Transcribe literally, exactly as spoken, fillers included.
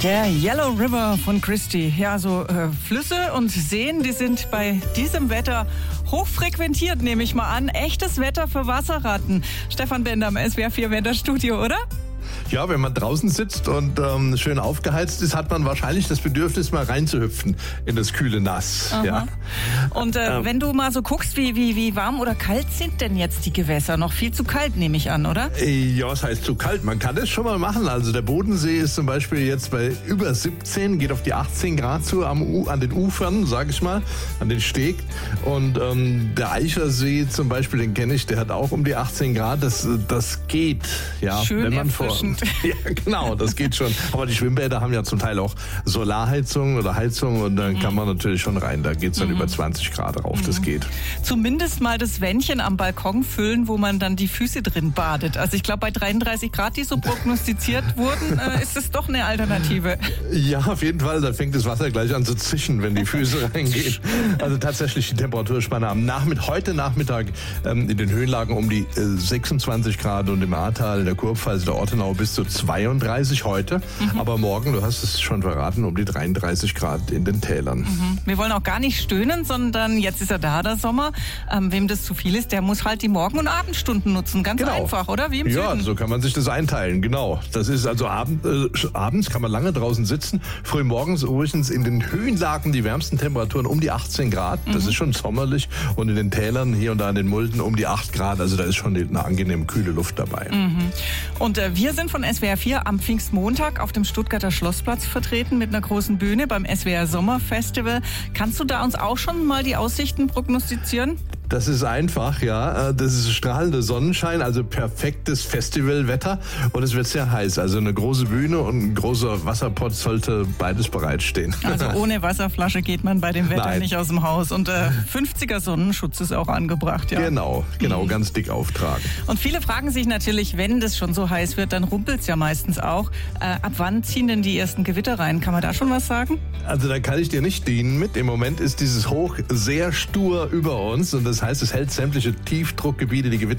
Der Yellow River von Christie. Ja, so äh, Flüsse und Seen, die sind bei diesem Wetter hochfrequentiert, nehme ich mal an. Echtes Wetter für Wasserratten. Stefan Bender am S W R vier Wetterstudio, oder? Ja, wenn man draußen sitzt und ähm, schön aufgeheizt ist, hat man wahrscheinlich das Bedürfnis, mal reinzuhüpfen in das kühle Nass. Ja. Und äh, ähm, wenn du mal so guckst, wie, wie, wie warm oder kalt sind denn jetzt die Gewässer? Noch viel zu kalt, nehme ich an, oder? Ja, was heißt zu kalt? Man kann das schon mal machen. Also der Bodensee ist zum Beispiel jetzt bei über siebzehn, geht auf die achtzehn Grad zu am U, an den Ufern, sag ich mal, an den Steg. Und ähm, der Eichersee zum Beispiel, den kenne ich, der hat auch um die achtzehn Grad. Das, das geht, ja, schön wenn man erfrischend. vor. Ja, genau, das geht schon. Aber die Schwimmbäder haben ja zum Teil auch Solarheizung oder Heizung und dann mhm. kann man natürlich schon rein. Da geht's dann mhm. über zwanzig Grad rauf, mhm. das geht. Zumindest mal das Wändchen am Balkon füllen, wo man dann die Füße drin badet. Also ich glaube, bei dreiunddreißig Grad, die so prognostiziert wurden, äh, ist es doch eine Alternative. Ja, auf jeden Fall. Da fängt das Wasser gleich an zu zischen, wenn die Füße reingehen. Also tatsächlich die Temperaturspanne am Nachmittag, heute Nachmittag ähm, in den Höhenlagen um die äh, sechsundzwanzig Grad und im Ahrtal, der Kurpfalz, der Ortenau bis zu zweiunddreißig heute. Mhm. Aber morgen, du hast es schon verraten, um die dreiunddreißig Grad in den Tälern. Mhm. Wir wollen auch gar nicht stöhnen, sondern jetzt ist ja da der Sommer. Ähm, wem das zu viel ist, der muss halt die Morgen- und Abendstunden nutzen. Ganz genau. einfach, oder? Wie im Ja, Süden. So kann man sich das einteilen, genau. Das ist also Abend, äh, abends kann man lange draußen sitzen. Früh morgens übrigens in den Höhenlagen die wärmsten Temperaturen um die achtzehn Grad. Das mhm. ist schon sommerlich. Und in den Tälern hier und da in den Mulden um die acht Grad. Also da ist schon eine angenehm kühle Luft dabei. Mhm. Und äh, wir sind von S W R vier am Pfingstmontag auf dem Stuttgarter Schlossplatz vertreten mit einer großen Bühne beim S W R Sommerfestival. Kannst du da uns auch schon mal die Aussichten prognostizieren? Das ist einfach, ja. Das ist strahlender Sonnenschein, also perfektes Festivalwetter. Und es wird sehr heiß. Also eine große Bühne und ein großer Wasserpott sollte beides bereitstehen. Also ohne Wasserflasche geht man bei dem Wetter Nein. nicht aus dem Haus. Und äh, fünfziger Sonnenschutz ist auch angebracht, ja. Genau, genau, mhm. ganz dick auftragen. Und viele fragen sich natürlich, wenn das schon so heiß wird, dann rumpelt's ja meistens auch. Äh, ab wann ziehen denn die ersten Gewitter rein? Kann man da schon was sagen? Also da kann ich dir nicht dienen mit. Im Moment ist dieses Hoch sehr stur über uns und das Das heißt, es hält sämtliche Tiefdruckgebiete, die Gewitter